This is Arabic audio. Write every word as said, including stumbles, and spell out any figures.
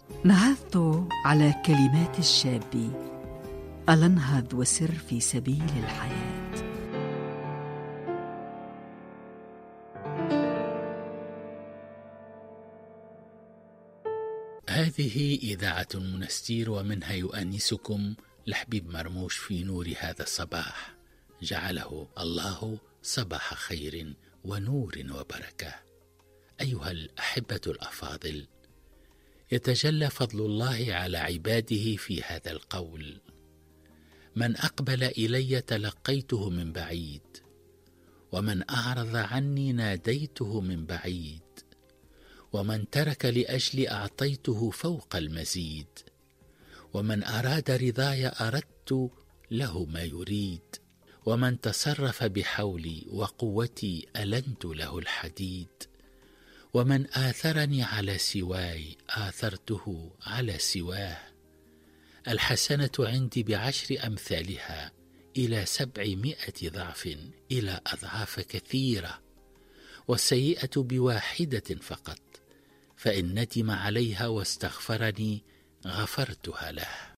نهضت على كلمات الشاب، ألا انهض وسر في سبيل الحياة. هذه إذاعة منستير، ومنها يؤنسكم لحبيب مرموش في نور هذا الصباح، جعله الله صباح خير ونور وبركة. أيها الأحبة الأفاضل، يتجلى فضل الله على عباده في هذا القول: من أقبل إلي تلقيته من بعيد، ومن أعرض عني ناديته من بعيد، ومن ترك لأجل أعطيته فوق المزيد، ومن أراد رضاي أردت له ما يريد، ومن تصرف بحولي وقوتي ألنت له الحديد، ومن آثرني على سواي آثرته على سواه. الحسنة عندي بعشر أمثالها إلى سبعمائة ضعف، إلى أضعاف كثيرة، والسيئة بواحدة فقط، فإن ندم عليها واستغفرني غفرتها له.